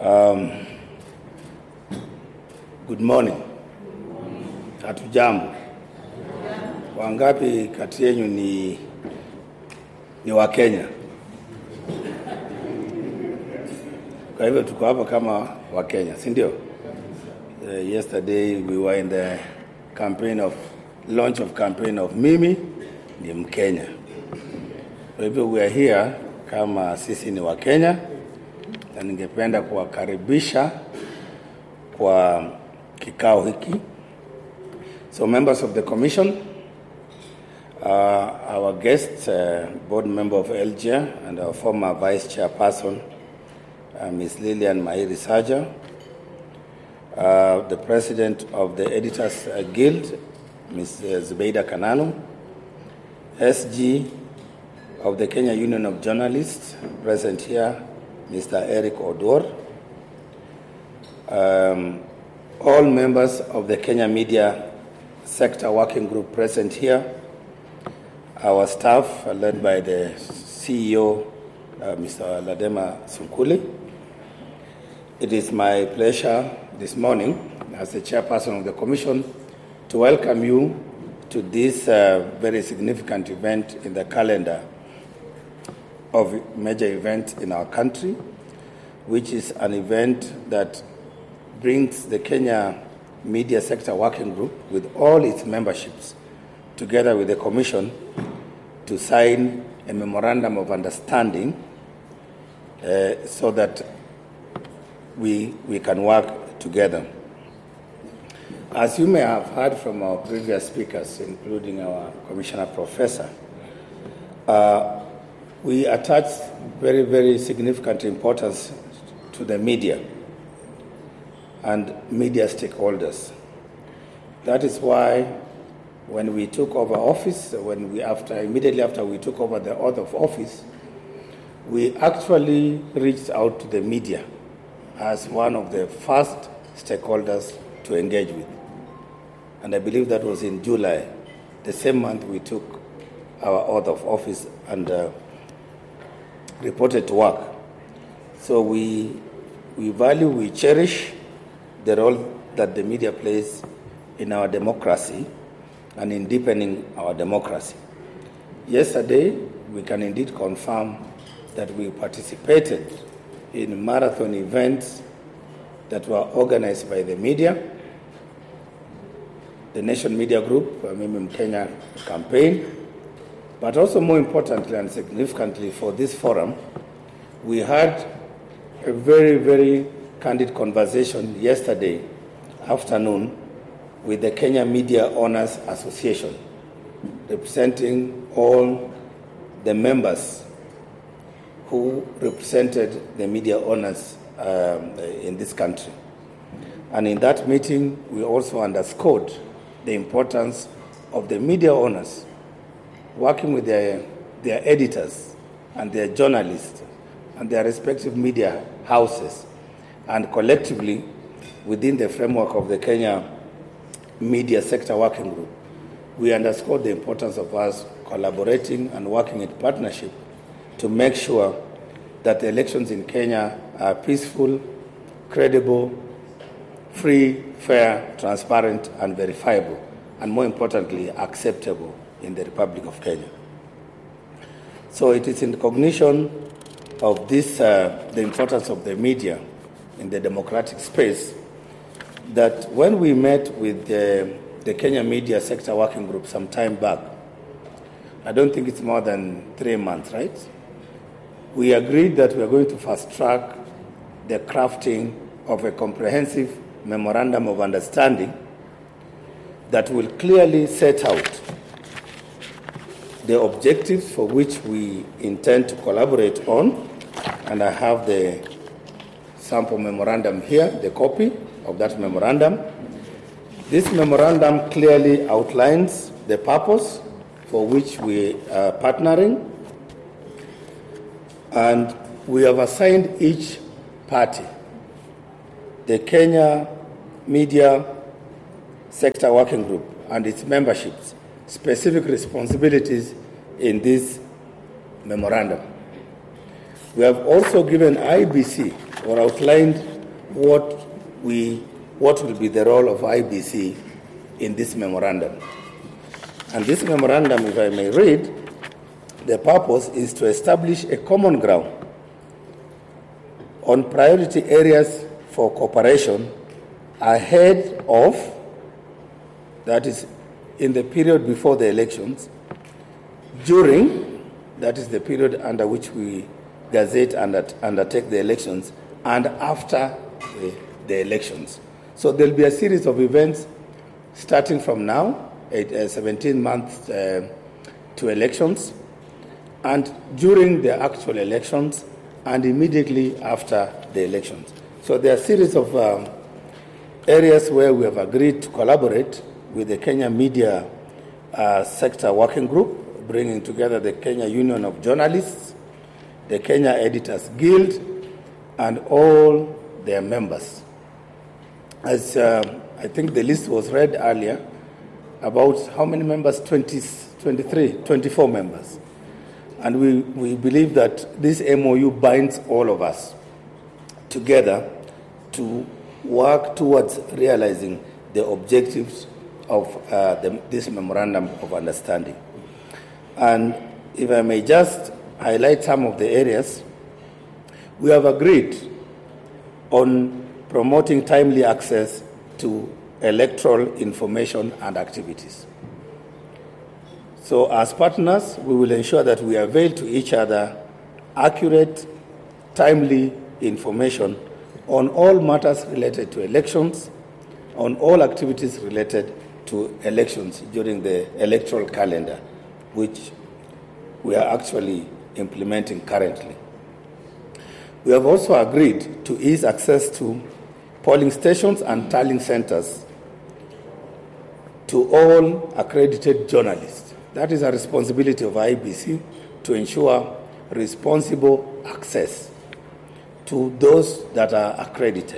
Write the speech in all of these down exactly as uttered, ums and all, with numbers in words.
Um, good morning. Hatujambo. Wangapi kati yenu ni ni wa Kenya? Kwa hivyo tuko hapa kama wa Kenya, si ndio? Uh, yesterday we were in the campaign of launch of campaign of Mimi ni Mkenya. Kwa hivyo we are here kama sisi ni wa Kenya, na ningependa kuwakaribisha kwa kikao hiki. So members of the commission, uh, our guest, uh, board member of L G A and our former vice chairperson, uh, Miz Lilian Mairi Saja, uh, the president of the Editors uh, Guild, Miz Zubeida Kananu, S G of the Kenya Union of Journalists, present here, Mister Eric Odor, um, all members of the Kenya Media Sector Working Group present here, our staff uh, led by the C E O, uh, Mister Ladema Sunkuli. It is my pleasure this morning, as the chairperson of the commission, to welcome you to this uh, very significant event in the calendar of major events in our country, which is an event that brings the Kenya Media Sector Working Group with all its memberships together with the Commission to sign a memorandum of understanding uh, so that we, we can work together. As you may have heard from our previous speakers, including our Commissioner Professor, uh, we attach very, very significant importance to the media and media stakeholders. That is why when we took over office, when we after immediately after we took over the oath of office, we actually reached out to the media as one of the first stakeholders to engage with. And I believe that was in July, the same month we took our oath of office and uh, reported to work. So we we value, we cherish the role that the media plays in our democracy and in deepening our democracy. Yesterday, we can indeed confirm that we participated in marathon events that were organized by the media, the Nation Media Group, Mimi Mkenya campaign, but also more importantly and significantly for this forum, we had a very, very candid conversation yesterday afternoon with the Kenya Media Owners Association, representing all the members who represented the media owners um, in this country. And in that meeting, we also underscored the importance of the media owners working with their, their editors and their journalists and their respective media houses, and collectively within the framework of the Kenya Media Sector Working Group, we underscored the importance of us collaborating and working in partnership to make sure that the elections in Kenya are peaceful, credible, free, fair, transparent, and verifiable, and more importantly, acceptable in the Republic of Kenya. So it is in cognition of this, uh, the importance of the media in the democratic space, that when we met with the, the Kenya Media Sector Working Group some time back, I don't think it's more than three months, right? We agreed that we are going to fast track the crafting of a comprehensive memorandum of understanding that will clearly set out the objectives for which we intend to collaborate on, and I have the sample memorandum here, the copy of that memorandum. This memorandum clearly outlines the purpose for which we are partnering, and we have assigned each party, the Kenya Media Sector Working Group and its memberships, specific responsibilities in this memorandum. We have also given I B C or outlined what we what will be the role of I B C in this memorandum. And this memorandum, if I may read, the purpose is to establish a common ground on priority areas for cooperation ahead of, that is, in the period before the elections, during, that is the period under which we gazette and undertake the elections, and after the, the elections. So there will be a series of events starting from now, eight, uh, seventeen months uh, to elections, and during the actual elections, and immediately after the elections. So there are a series of um, areas where we have agreed to collaborate with the Kenya Media uh, Sector Working Group, bringing together the Kenya Union of Journalists, the Kenya Editors Guild, and all their members. As uh, I think the list was read earlier, about how many members? twenty, twenty-three, twenty-four members. And we, we believe that this M O U binds all of us together to work towards realizing the objectives of uh, the, this Memorandum of Understanding. And if I may just highlight some of the areas, we have agreed on promoting timely access to electoral information and activities. So as partners, we will ensure that we avail to each other accurate, timely information on all matters related to elections, on all activities related to elections during the electoral calendar, which we are actually implementing currently. We have also agreed to ease access to polling stations and tallying centers to all accredited journalists. That is a responsibility of I B C to ensure responsible access to those that are accredited.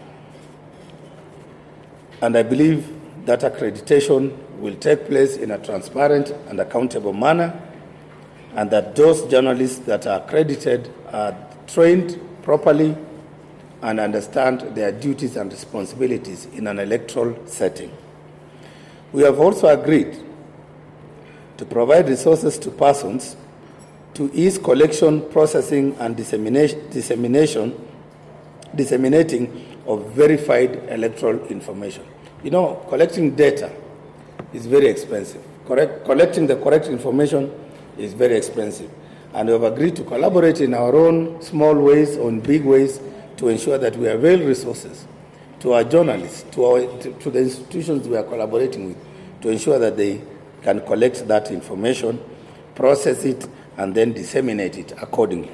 And I believe that accreditation will take place in a transparent and accountable manner, and that those journalists that are accredited are trained properly and understand their duties and responsibilities in an electoral setting. We have also agreed to provide resources to persons to ease collection, processing, and dissemination, dissemination, disseminating of verified electoral information. You know, collecting data is very expensive. Correct, collecting the correct information is very expensive. And we have agreed to collaborate in our own small ways or in big ways to ensure that we avail resources to our journalists, to, our, to, to the institutions we are collaborating with, to ensure that they can collect that information, process it, and then disseminate it accordingly.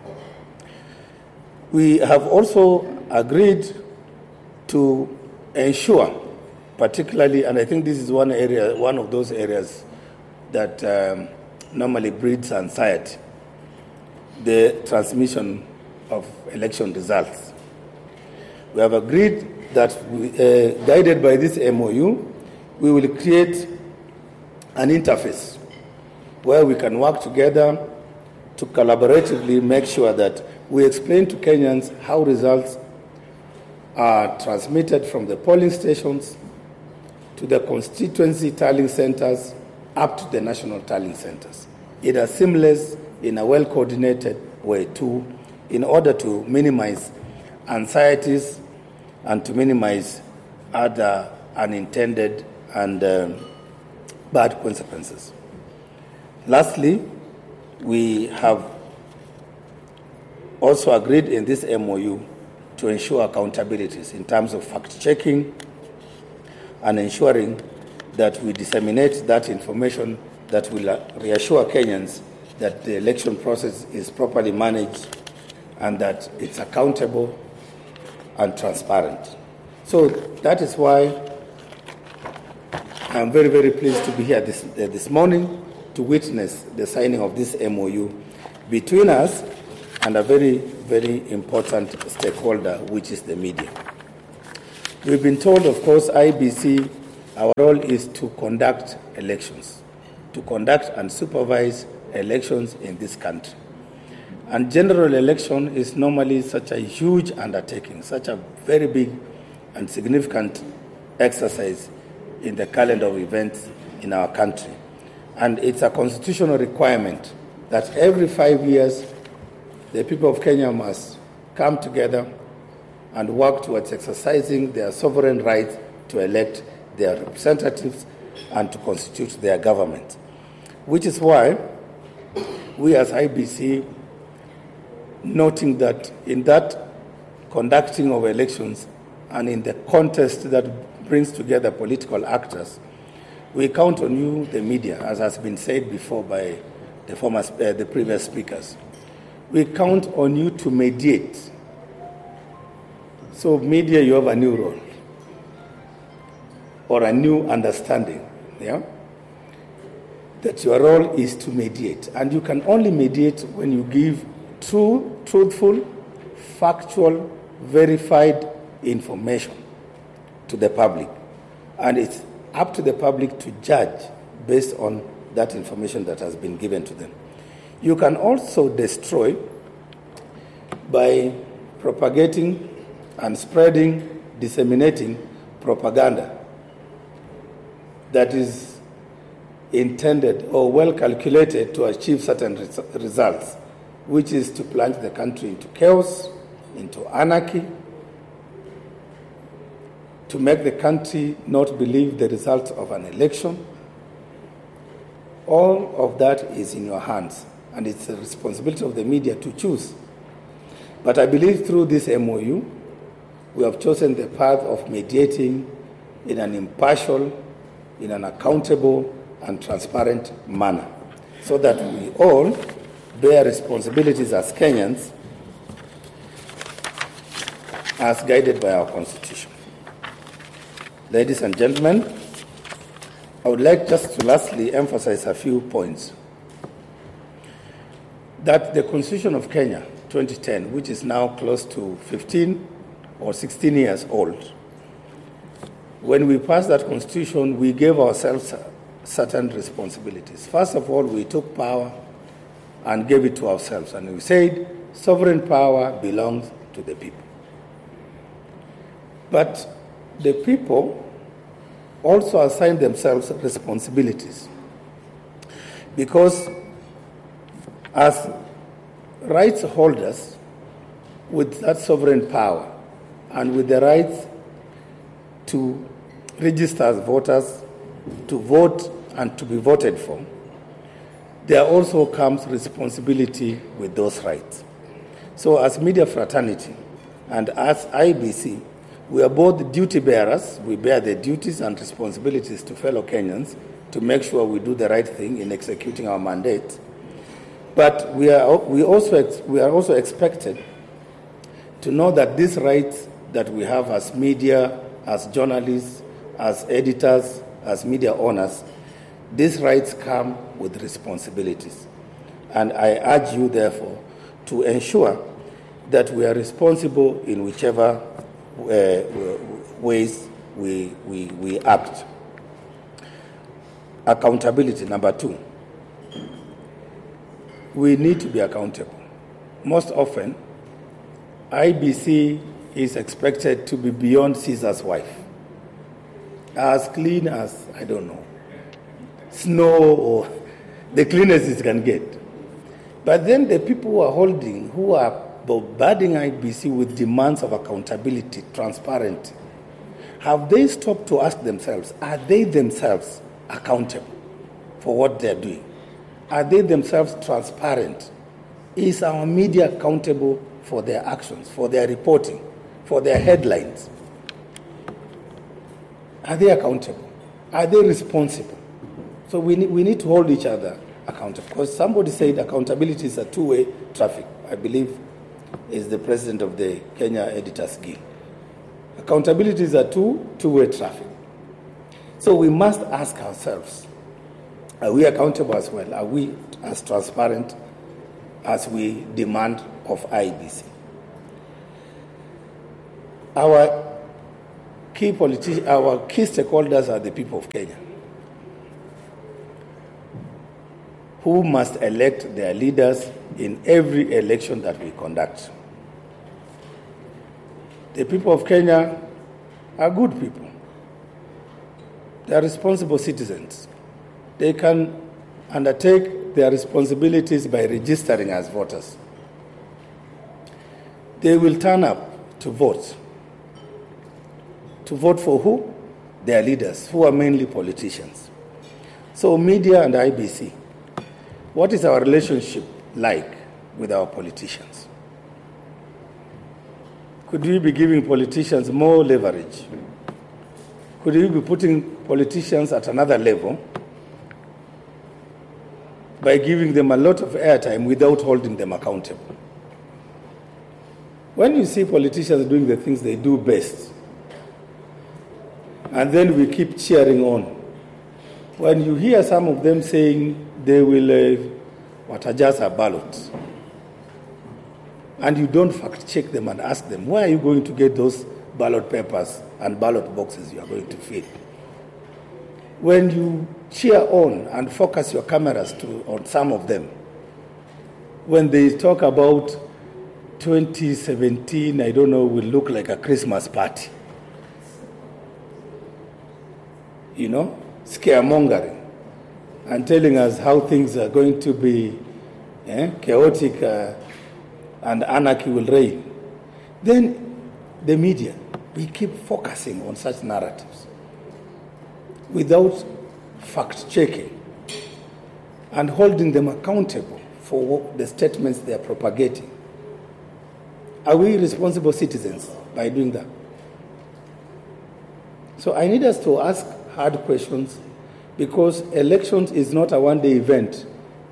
We have also agreed to ensure, particularly, and I think this is one area, one of those areas that um, normally breeds anxiety, the transmission of election results. We have agreed that, we, uh, guided by this M O U, we will create an interface where we can work together to collaboratively make sure that we explain to Kenyans how results are transmitted from the polling stations to the constituency tallying centers up to the national tallying centers in a seamless, in a well-coordinated way too, in order to minimize anxieties and to minimize other unintended and um, bad consequences. Lastly, we have also agreed in this M O U to ensure accountabilities in terms of fact-checking and ensuring that we disseminate that information that will reassure Kenyans that the election process is properly managed and that it's accountable and transparent. So that is why I'm very, very pleased to be here this, uh, this morning to witness the signing of this M O U between us and a very, very important stakeholder, which is the media. We've been told, of course, I B C, our role is to conduct elections, to conduct and supervise elections in this country. And general election is normally such a huge undertaking, such a very big and significant exercise in the calendar of events in our country. And it's a constitutional requirement that every five years, the people of Kenya must come together and work towards exercising their sovereign right to elect their representatives and to constitute their government. Which is why we as I B C, noting that in that conducting of elections and in the contest that brings together political actors, we count on you, the media, as has been said before by the former, uh, the previous speakers. We count on you to mediate. So media, you have a new role or a new understanding, yeah? That your role is to mediate. And you can only mediate when you give true, truthful, factual, verified information to the public. And it's up to the public to judge based on that information that has been given to them. You can also destroy by propagating and spreading, disseminating propaganda that is intended or well calculated to achieve certain res- results, which is to plunge the country into chaos, into anarchy, to make the country not believe the results of an election. All of that is in your hands, and it's the responsibility of the media to choose. But I believe through this M O U, we have chosen the path of mediating in an impartial, in an accountable and transparent manner, so that we all bear responsibilities as Kenyans as guided by our Constitution. Ladies and gentlemen, I would like just to lastly emphasize a few points. That the Constitution of Kenya, twenty ten, which is now close to fifteen or sixteen years old, when we passed that Constitution, we gave ourselves certain responsibilities. First of all, we took power and gave it to ourselves, and we said, sovereign power belongs to the people. But the people also assigned themselves responsibilities, because as rights holders with that sovereign power and with the rights to register as voters, to vote and to be voted for, there also comes responsibility with those rights. So as media fraternity and as I B C, we are both duty bearers. We bear the duties and responsibilities to fellow Kenyans to make sure we do the right thing in executing our mandate. But we are, we also, ex, we are also expected to know that these rights that we have as media, as journalists, as editors, as media owners, these rights come with responsibilities. And I urge you, therefore, to ensure that we are responsible in whichever uh, ways we, we, we act. Accountability, number two. We need to be accountable. Most often, I B C is expected to be beyond Caesar's wife. As clean as, I don't know, snow or the cleanest it can get. But then the people who are holding, who are bombarding I B C with demands of accountability, transparency, have they stopped to ask themselves, are they themselves accountable for what they're doing? Are they themselves transparent? Is our media accountable for their actions, for their reporting, for their headlines? Are they accountable? Are they responsible? So we need, we need to hold each other accountable. Because somebody said accountability is a two-way traffic. I believe is the president of the Kenya Editors Guild. Accountability is a two, two-way traffic. So we must ask ourselves, are we accountable as well? Are we as transparent as we demand of I B C? Our key politi- our key stakeholders are the people of Kenya. who must elect their leaders in every election that we conduct. The people of Kenya are good people. They are responsible citizens. They can undertake their responsibilities by registering as voters. They will turn up to vote. To vote for who? Their leaders, who are mainly politicians. So media and I B C, what is our relationship like with our politicians? Could we be giving politicians more leverage? Could we be putting politicians at another level by giving them a lot of airtime without holding them accountable? When you see politicians doing the things they do best, and then we keep cheering on, when you hear some of them saying they will uh, what adjust a ballot, and you don't fact check them and ask them, where are you going to get those ballot papers and ballot boxes you are going to fill? When you cheer on and focus your cameras to, on some of them, when they talk about twenty seventeen, I don't know, will look like a Christmas party, you know, scaremongering and telling us how things are going to be eh, chaotic uh, and anarchy will reign, then the media, we keep focusing on such narratives without fact-checking and holding them accountable for the statements they are propagating. Are we responsible citizens by doing that? So I need us to ask hard questions, because elections is not a one-day event.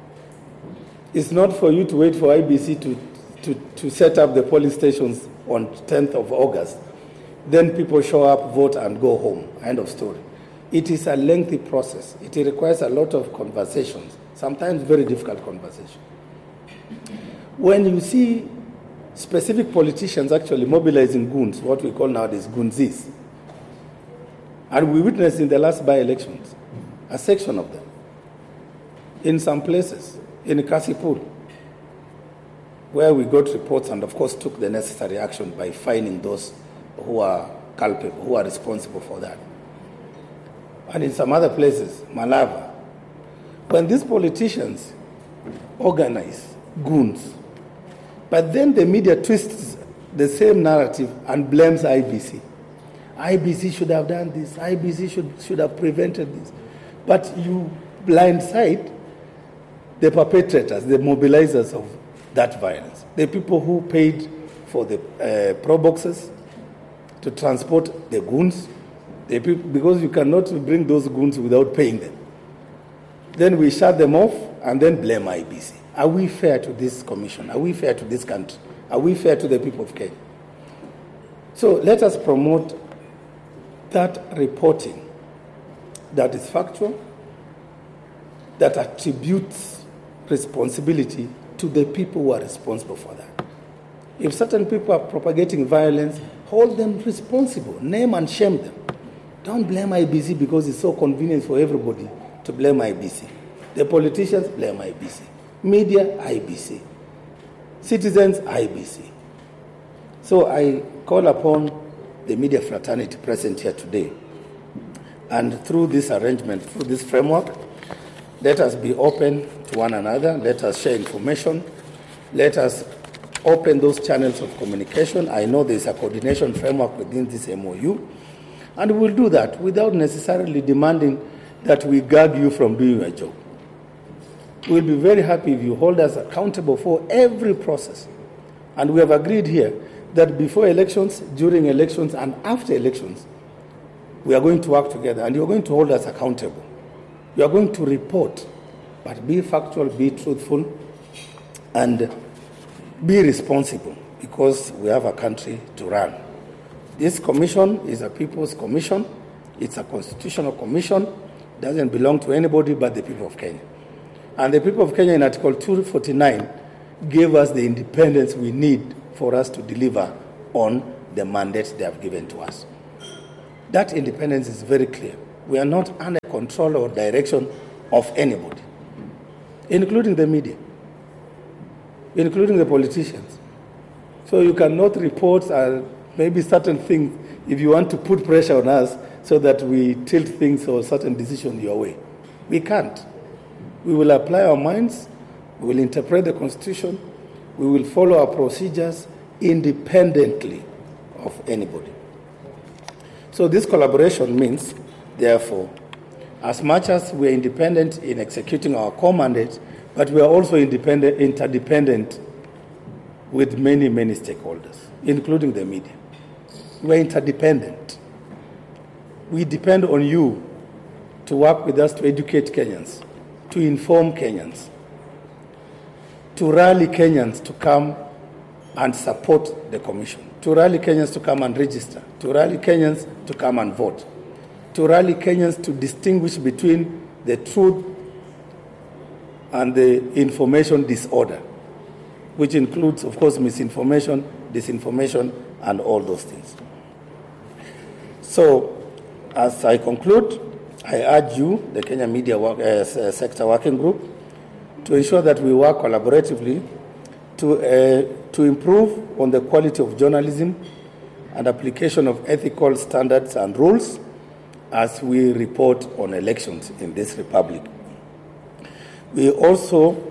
It's not for you to wait for I B C to, to, to set up the polling stations on tenth of August. Then people show up, vote, and go home. End of story. It is a lengthy process. It requires a lot of conversations, sometimes very difficult conversations. When you see specific politicians actually mobilizing goons, what we call nowadays goonsies, and we witnessed in the last by-elections a section of them in some places, in Kasipul, where we got reports and, of course, took the necessary action by fining those who are culpable, who are responsible for that. And in some other places, Malava, when these politicians organize goons, but then the media twists the same narrative and blames I B C. I B C should have done this. I B C should, should have prevented this. But you blindside the perpetrators, the mobilizers of that violence, the people who paid for the uh, pro boxes to transport the goons, the people, because you cannot bring those goons without paying them. Then we shut them off and then blame I B C. Are we fair to this commission? Are we fair to this country? Are we fair to the people of Kenya? So let us promote that reporting that is factual, that attributes responsibility to the people who are responsible for that. If certain people are propagating violence, hold them responsible, name and shame them. Don't blame I B C because it's so convenient for everybody to blame I B C. The politicians blame I B C. Media, I B C. Citizens, I B C. So I call upon the media fraternity present here today, and through this arrangement, through this framework, let us be open to one another, let us share information, let us open those channels of communication. I know there's a coordination framework within this M O U, and we'll do that without necessarily demanding that we gag you from doing your job. We'll be very happy if you hold us accountable for every process. And we have agreed here that before elections, during elections, and after elections, we are going to work together, and you're going to hold us accountable. You are going to report, but be factual, be truthful, and be responsible, because we have a country to run. This commission is a people's commission. It's a constitutional commission. It doesn't belong to anybody but the people of Kenya. And the people of Kenya in Article two forty-nine gave us the independence we need for us to deliver on the mandate they have given to us. That independence is very clear. We are not under control or direction of anybody. including the media, including the politicians. So you cannot report uh, maybe certain things if you want to put pressure on us so that we tilt things or certain decisions your way. We can't. We will apply our minds, we will interpret the Constitution, we will follow our procedures independently of anybody. So this collaboration means, therefore, as much as we are independent in executing our core mandate, but we are also independent, interdependent with many, many stakeholders, including the media. We are interdependent. We depend on you to work with us to educate Kenyans, to inform Kenyans, to rally Kenyans to come and support the commission, to rally Kenyans to come and register, to rally Kenyans to come and vote, to rally Kenyans to distinguish between the truth and the information disorder, which includes, of course, misinformation, disinformation, and all those things. So, as I conclude, I urge you, the Kenya Media work, uh, Sector Working Group, to ensure that we work collaboratively to, uh, to improve on the quality of journalism and application of ethical standards and rules as we report on elections in this republic. We also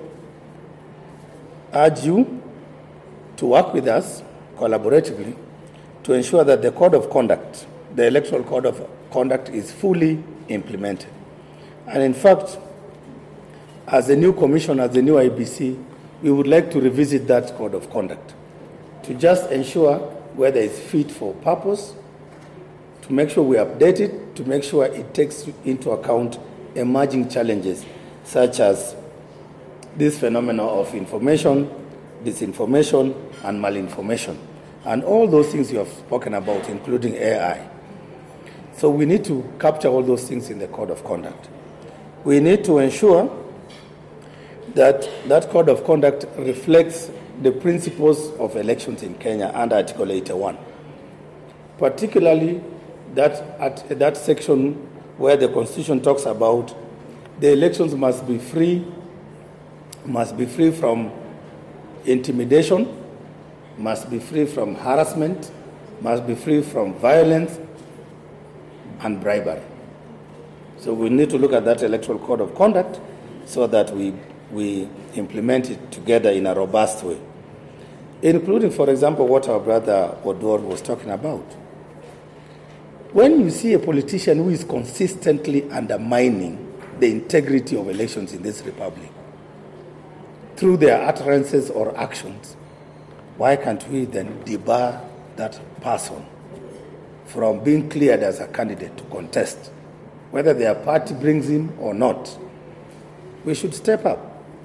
urge you to work with us collaboratively to ensure that the code of conduct, the electoral code of conduct, is fully implemented. And in fact, as a new commission, as a new I B C, we would like to revisit that code of conduct to just ensure whether it's fit for purpose, to make sure we update it, to make sure it takes into account emerging challenges such as this phenomenon of information, disinformation, and malinformation, and all those things you have spoken about, including A I. So we need to capture all those things in the code of conduct. We need to ensure that that code of conduct reflects the principles of elections in Kenya under Article eighty-one, particularly that at that section where the Constitution talks about the elections must be free, must be free from intimidation, must be free from harassment, must be free from violence and bribery. So we need to look at that electoral code of conduct so that we, we implement it together in a robust way, including, for example, what our brother Odor was talking about. When you see a politician who is consistently undermining the integrity of elections in this republic through their utterances or actions, why can't we then debar that person from being cleared as a candidate to contest, whether their party brings him or not? We should step up.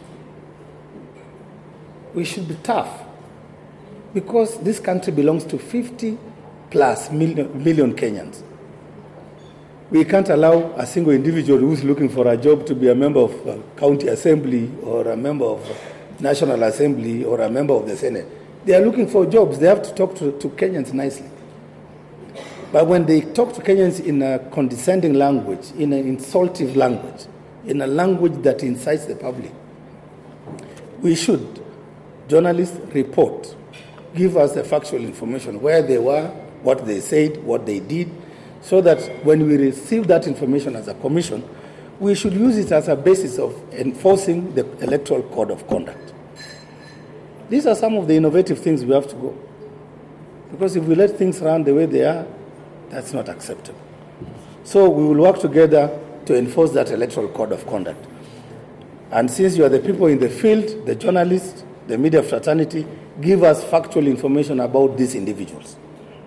We should be tough, because this country belongs to fifty plus million, million Kenyans. We can't allow a single individual who's looking for a job to be a member of a county assembly or a member of a national assembly or a member of the Senate. They are looking for jobs. They have to talk to, to Kenyans nicely. But when they talk to Kenyans in a condescending language, in an insultive language, in a language that incites the public, we should, journalists, report, give us the factual information, where they were, what they said, what they did, so that when we receive that information as a commission, we should use it as a basis of enforcing the electoral code of conduct. These are some of the innovative things we have to go. Because if we let things run the way they are, that's not acceptable. So we will work together to enforce that electoral code of conduct. And since you are the people in the field, the journalists, the media fraternity, give us factual information about these individuals.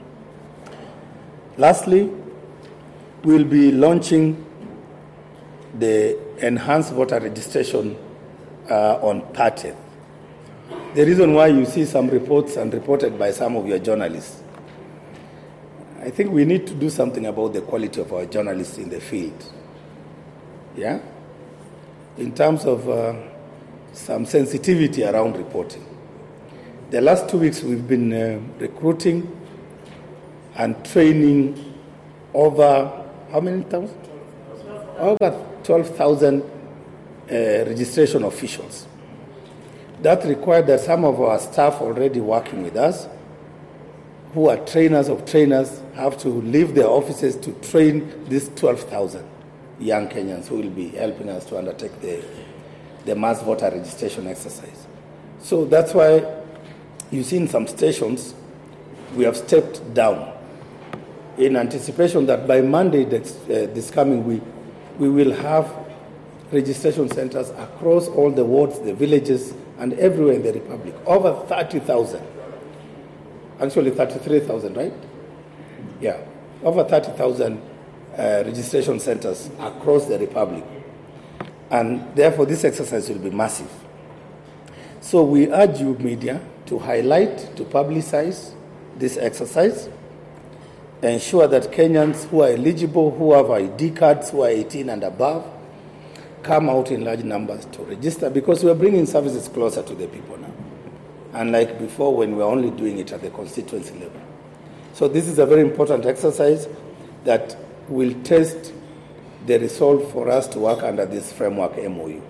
Lastly, we'll be launching the enhanced voter registration uh, on thirtieth. The reason why you see some reports and reported by some of your journalists, I think we need to do something about the quality of our journalists in the field. Yeah? In terms of uh, some sensitivity around reporting. The last two weeks we've been uh, recruiting and training over, how many thousand? Over twelve thousand uh, registration officials. That required that some of our staff already working with us, who are trainers of trainers, have to leave their offices to train these twelve thousand young Kenyans who will be helping us to undertake the, the mass voter registration exercise. So that's why you see in some stations we have stepped down in anticipation that by Monday this, uh, this coming week we will have registration centers across all the wards, the villages, and everywhere in the Republic. Over thirty thousand. Actually thirty-three thousand, right? Yeah. Over thirty thousand uh, registration centers across the Republic. And therefore this exercise will be massive. So we urge you, media, to highlight, to publicize this exercise, ensure that Kenyans who are eligible, who have I D cards, who are eighteen and above, come out in large numbers to register, because we are bringing services closer to the people now, unlike before when we were only doing it at the constituency level. So this is a very important exercise that will test the resolve for us to work under this framework M O U.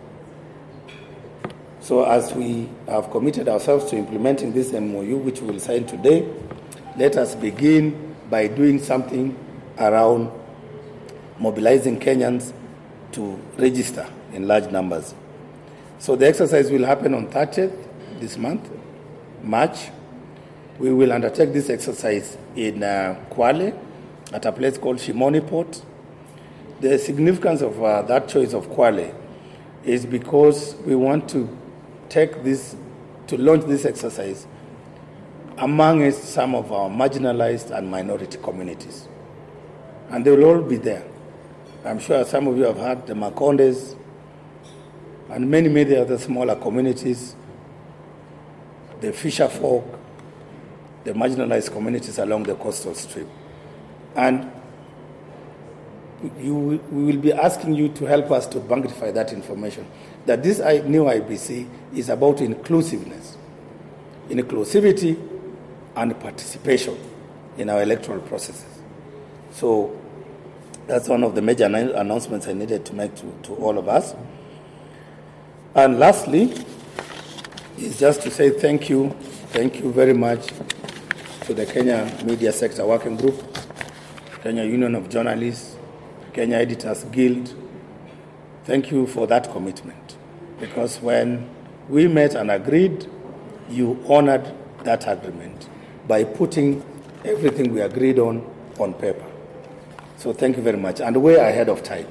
So as we have committed ourselves to implementing this M O U, which we will sign today, let us begin by doing something around mobilizing Kenyans to register in large numbers. So the exercise will happen on thirtieth this month, March. We will undertake this exercise in uh, Kwale at a place called Shimoni Port. The significance of uh, that choice of Kwale is because we want to take this, to launch this exercise amongst some of our marginalized and minority communities. And they will all be there. I'm sure some of you have heard the Makondes and many, many other smaller communities, the fisher folk, the marginalized communities along the coastal strip. And you, we will be asking you to help us to magnify that information, that this new I B C is about inclusiveness, inclusivity and participation in our electoral processes. So that's one of the major announcements I needed to make to, to all of us. And lastly, is just to say thank you, thank you very much to the Kenya Media Sector Working Group, Kenya Union of Journalists, Kenya Editors Guild. Thank you for that commitment, because when we met and agreed, you honored that agreement by putting everything we agreed on on paper. So thank you very much. And we're ahead of time.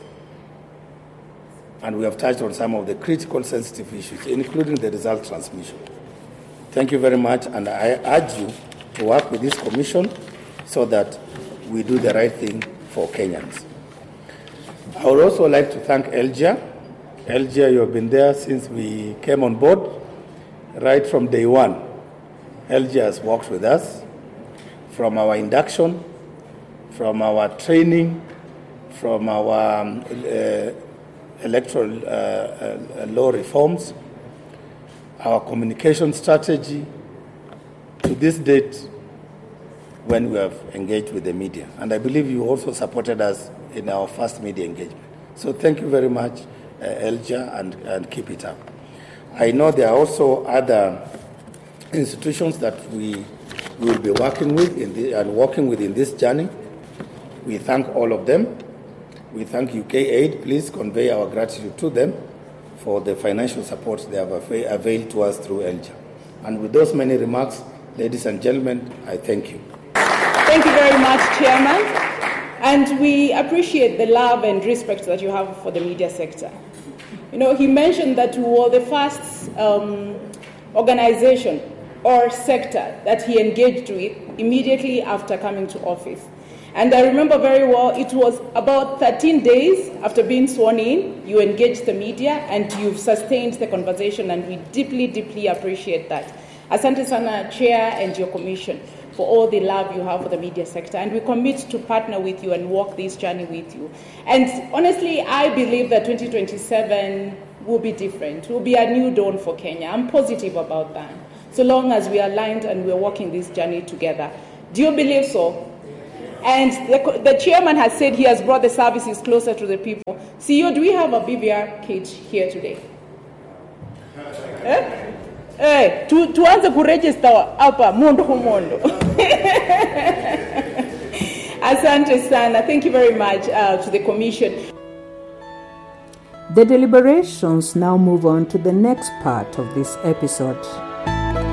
And we have touched on some of the critical sensitive issues, including the result transmission. Thank you very much, and I urge you to work with this commission so that we do the right thing for Kenyans. I would also like to thank Elgia. Elgia, you have been there since we came on board, right from day one. Elgia has worked with us from our induction, from our training, from our um, uh, electoral uh, uh, law reforms, our communication strategy, to this date when we have engaged with the media. And I believe you also supported us in our first media engagement. So thank you very much, uh, Elgia, and, and keep it up. I know there are also other institutions that we will be working with in the, and working with in this journey. We thank all of them. We thank U K Aid. Please convey our gratitude to them for the financial support they have availed to us through Elgia. And with those many remarks, ladies and gentlemen, I thank you. Thank you very much, Chairman. And we appreciate the love and respect that you have for the media sector. You know, he mentioned that we were the first um, organization or sector that he engaged with immediately after coming to office. And I remember very well, it was about thirteen days after being sworn in, you engaged the media and you've sustained the conversation, and we deeply, deeply appreciate that. Asante sana, Chair, and your commission for all the love you have for the media sector, and we commit to partner with you and walk this journey with you. And honestly, I believe that twenty twenty-seven will be different. It will be a new dawn for Kenya. I'm positive about that, so long as we are aligned and we're walking this journey together. Do you believe so? And the, the chairman has said he has brought the services closer to the people. C E O, do we have a B V R kit here today? Eh? Eh, tu, tuanze kuregister hapa mondo humondo. Asante sana. Thank you very much uh, to the commission. The deliberations now move on to the next part of this episode.